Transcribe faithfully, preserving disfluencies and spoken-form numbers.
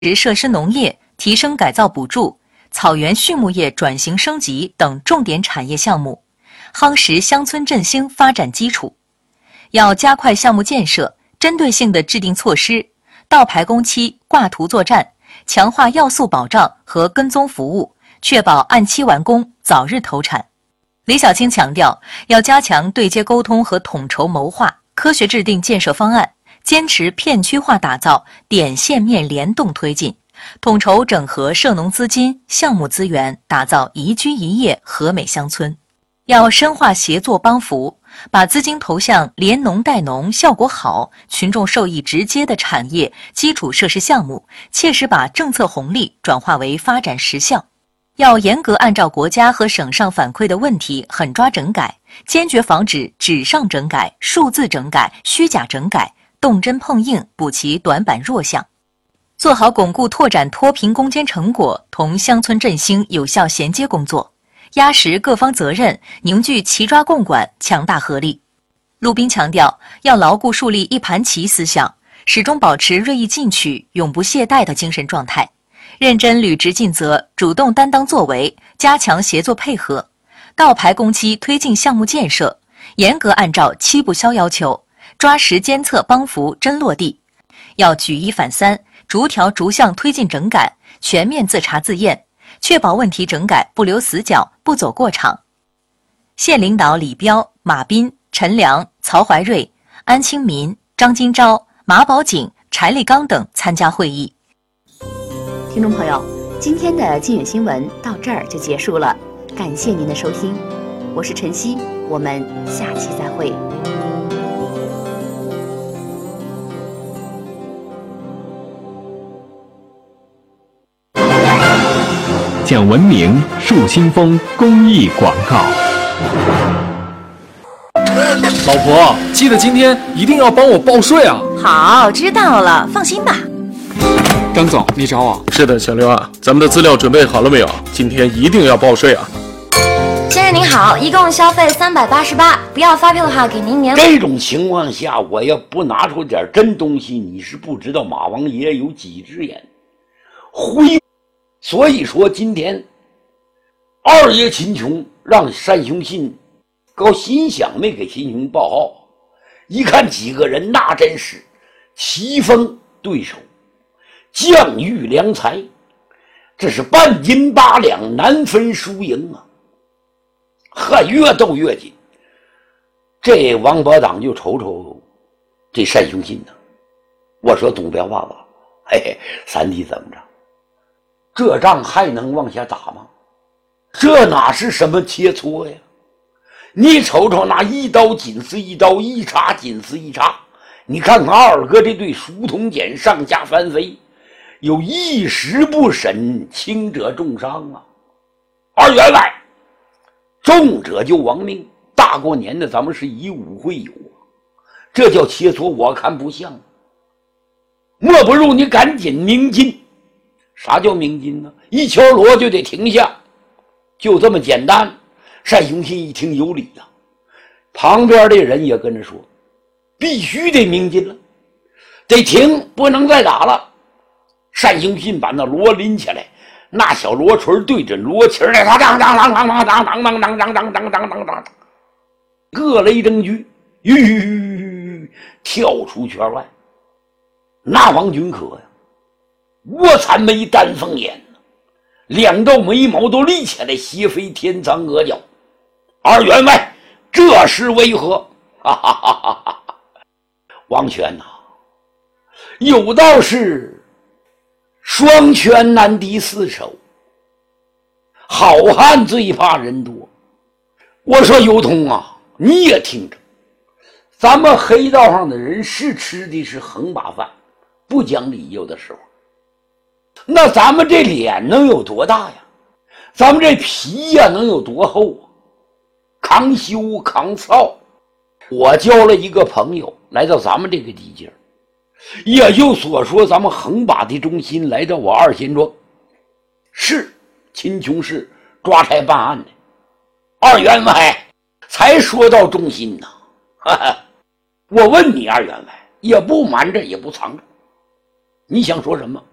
设施农业、提升改造补助、草原畜牧业转型升级等重点产业项目，夯实乡村振兴发展基础。要加快项目建设，针对性地制定措施，到排工期挂图作战，强化要素保障和跟踪服务，确保按期完工、早日投产。李小青强调，要加强对接沟通和统筹谋划，科学制定建设方案，坚持片区化打造，点线面联动推进，统筹整合涉农资金、项目资源，打造宜居宜业和美乡村。要深化协作帮扶，把资金投向连农带农、效果好、群众受益直接的产业基础设施项目，切实把政策红利转化为发展实效。要严格按照国家和省上反馈的问题狠抓整改，坚决防止纸上整改、数字整改、虚假整改，动真碰硬，补齐短板弱项，做好巩固拓展脱贫攻坚成果同乡村振兴有效衔接工作，压实各方责任，凝聚齐抓共管强大合力。陆斌强调，要牢固树立一盘棋思想，始终保持锐意进取、永不懈怠的精神状态，认真履职尽责，主动担当作为，加强协作配合，到排工期推进项目建设，严格按照七不消要求，抓实监测帮扶真落地。要举一反三，逐条逐项推进整改，全面自查自验，确保问题整改不留死角、不走过场。县领导李彪、马斌、陈良、曹怀瑞、安清民、张金钊、马宝景、柴立刚等参加会议。 听众朋友，今天的金远新闻到这儿就结束了，感谢您的收听，我是晨曦，我们下期再会。 讲文明树新风公益广告。 老婆，记得今天一定要帮我报税啊！ 好，知道了，放心吧。 张总，你找我？ 是的，小刘啊，咱们的资料准备好了没有？今天一定要报税啊！ 先生您好，一共消费三百八十八，不要发票的话给您年。 这种情况下，我要不拿出点真东西，你是不知道马王爷有几只眼。灰，所以说今天二爷秦琼让单雄信搞心想没给秦琼报号，一看几个人那真是棋逢对手，将遇良才，这是半斤八两，难分输赢啊！呵，越斗越紧。这王八党就瞅瞅这单雄信呢，我说董彪爸爸，嘿嘿，三弟怎么着？这仗还能往下打吗？这哪是什么切磋呀？你瞅瞅那一刀紧似一刀，一插紧似一插。你看看二哥这对书童锏上下翻飞，有一时不慎，轻者重伤啊。二员外，重者就亡命。大过年的，咱们是以武会友，这叫切磋，我看不像。莫不如你赶紧鸣金。啥叫鸣金呢？一敲锣就得停下，就这么简单。单雄信一听有理呀、啊，旁边的人也跟着说，必须得鸣金了，得停，不能再打了。单雄信把那锣拎起来，那小锣锤对着锣旗来，当当当当当当当当当当当当当当当当，各雷争居，吁，跳出圈外。那王君可呀，卧蚕眉，丹凤眼，两道眉毛都立起来，斜飞天苍额角。二员外，这是为何？哈哈哈哈哈！王权呐、啊，有道是双拳难敌四手，好汉最怕人多。我说尤通啊，你也听着，咱们黑道上的人是吃的是横把饭，不讲理，有的时候。那咱们这脸能有多大呀？咱们这皮呀能有多厚啊？扛羞扛臊。我交了一个朋友来到咱们这个地界，也就所说咱们横把的中心来到我二贤庄，是秦琼是抓差办案的。二员外才说到中心呢，哈哈，我问你二员外，也不瞒着也不藏着，你想说什么？